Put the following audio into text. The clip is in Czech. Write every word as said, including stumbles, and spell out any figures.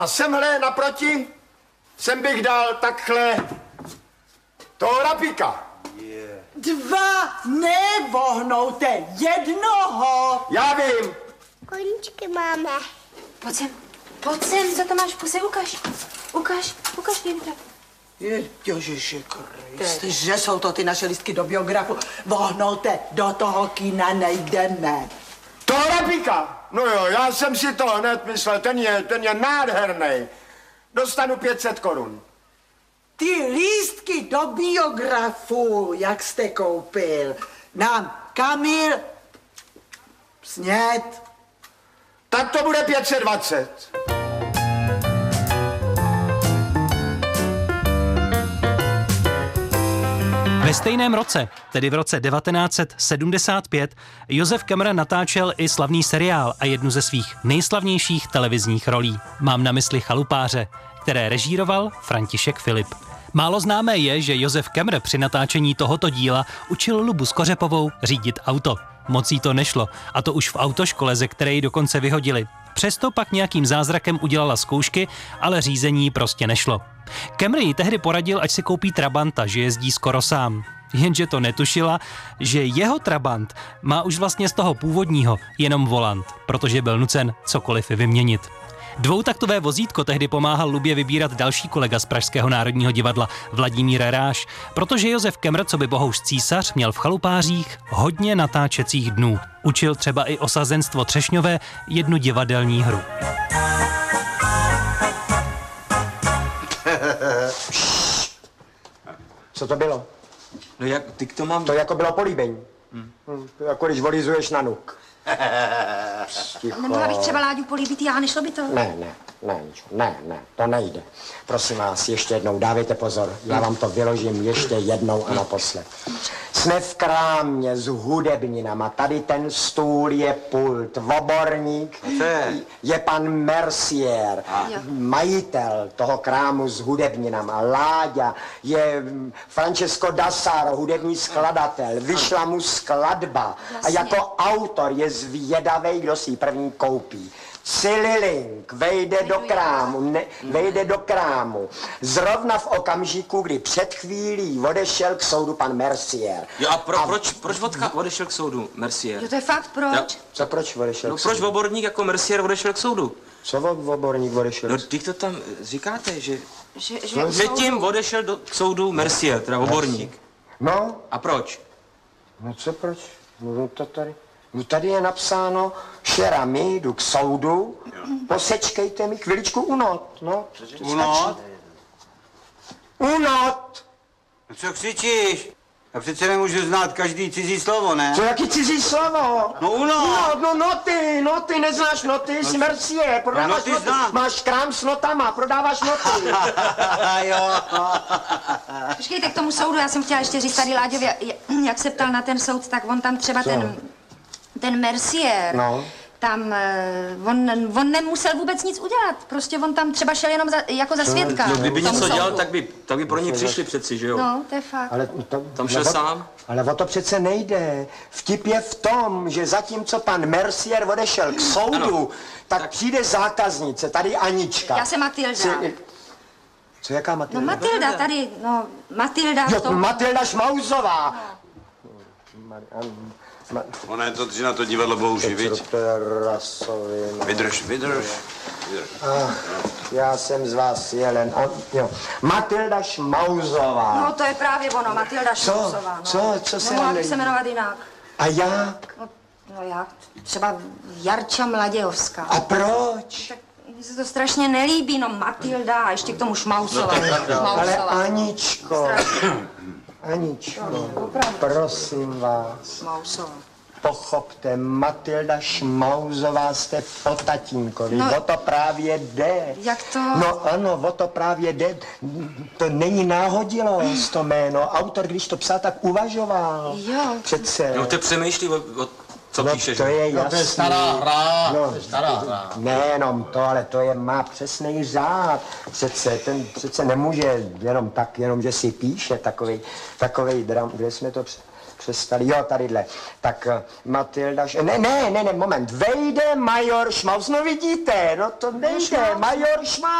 A semhle naproti sem bych dal takhle toho rapíka. Yeah. Dva nevohnoute, jednoho. Já vím. Koníčky máme. Pojď sem, pojď sem, co to máš v puse, ukaž. Ukaž, ukaž, Věnka. Ježiši Kriste, že jsou to ty naše listky do biografu. Vohnoute, do toho kina nejdeme. Toho rapíka. No jo, já jsem si to hned myslel, ten je, ten je nádherný. Dostanu pět set korun. Ty lístky do biografu, jak jste koupil, nám Kamil snět. Tak to bude pět set dvacet. Ve stejném roce, tedy v roce devatenáct set sedmdesát pět, Josef Kemmer natáčel i slavný seriál a jednu ze svých nejslavnějších televizních rolí. Mám na mysli Chalupáře, které režíroval František Filip. Málo známé je, že Josef Kemmer při natáčení tohoto díla učil Lubu Skořepovou řídit auto. Moc jí to nešlo, a to už v autoškole, ze které ji dokonce vyhodili. Přesto pak nějakým zázrakem udělala zkoušky, ale řízení prostě nešlo. Kemmer jí tehdy poradil, ať si koupí Trabanta, že jezdí skoro sám. Jenže to netušila, že jeho Trabant má už vlastně z toho původního jenom volant, protože byl nucen cokoliv vyměnit. Dvoutaktové vozítko tehdy pomáhal Lubě vybírat další kolega z Pražského národního divadla Vladimír Ráš, protože Josef Kemmer, co by bohouš císař, měl v Chalupářích hodně natáčecích dnů. Učil třeba i osazenstvo Třešňové jednu divadelní hru. Co to bylo? No jak, ty to mám... To jako bylo políbení. Hmm. Hmm, to jako když volizuješ na nuk. Nemohla bych třeba Láďu políbit já, nešlo by to? Ne, ne, ne, ne, ne, to nejde. Prosím vás, ještě jednou, dávejte pozor. Já vám to vyložím ještě jednou a naposled. Jsme v krámě s hudebninama. Tady ten stůl je pult. Oborník je pan Mercier, majitel toho krámu s hudebninama. Láďa je Francesco Dassaro, hudební skladatel. Vyšla mu skladba a jako autor je zvědavej, kdo si ji první koupí. Cililink vejde do krámu, ne, vejde do krámu. Zrovna v okamžiku, kdy před chvílí odešel k soudu pan Mercier. Jo a, pro, a proč, proč odcha, odešel k soudu Mercier? Jo, to je fakt, proč? Jo. Co proč odešel No k soudu? proč oborník jako Mercier odešel k soudu? Co oborník odešel? No teď to tam říkáte, že... Že, že Předtím odešel do k soudu Mercier, teda oborník. No, A proč? no co proč? No to tady... No tady je napsáno, šera mi, jdu k soudu, posečkejte mi chviličku unot, no. Unot? Unot! No co křičíš? Já přece nemůžu znát každý cizí slovo, ne? Co, jaký cizí slovo? No unot! No, no noty, noty, neznáš noty, jsi Mercier, prodáváš No, noty noty, znám. máš krám s notama, prodáváš noty. Jo. Počkejte, k tomu soudu, já jsem chtěla ještě říct tady Láďovi, jak se ptal na ten soud, tak on tam třeba Co? ten, ten Mercier, No. tam, eh, on, on nemusel vůbec nic udělat, prostě on tam třeba šel jenom za, jako za svědka. No kdyby k tomu něco dělal, soudu. tak by, tak by pro ní přišli přeci, že jo? No, to je fakt. Ale to, Tam šel ale o- sám? Ale o to přece nejde. Vtip je v tom, že zatímco pan Mercier odešel k soudu, Ano. tak, tak přijde zákaznice, tady Anička. Já jsem Matilda. Si- Co, jaká No Matilda? Matilda tady, no Matilda v Jo, tom... Matilda Šmauzová. Ma- Ona je to, že na to divadlo budou živit. To je rasovina. Vydrž, vydrž. Ach, já jsem z vás jelen. A, jo. Matilda Šmauzová. No to je právě ono, Matilda Co? Šmauzová. No. Co? Co se Nemohla vám bych se nelíbí? jmenovat jinak. A jak? No, no jak? Třeba Jarča Mladějovská. A proč? Tak mně se to strašně nelíbí, no Matilda a ještě k tomu Šmausová. Ale Aničko, Aničko, prosím vás, Šmausová. pochopte, Matilda Šmauzová jste po tatínkovi, No, o to právě jde. jak to? No ano, o to právě jde. To není náhodilost, to jméno. Autor, když to psal, tak uvažoval. Jo. Přece. No ty přemýšlí, o, o, co No, píšeš. to je No, to je jasný. stará hra, No, to je stará hra. nejenom to, ale to je, má přesný řád. Přece, ten přece nemůže jenom tak, jenom že si píše takovej, takovej dram, kde jsme to, přestali, jo, tadyhle. Tak eh, Matilda, Š- ne, ne, ne, ne, moment, vejde major Šmaus, no vidíte, no to nejde, major Šmaus.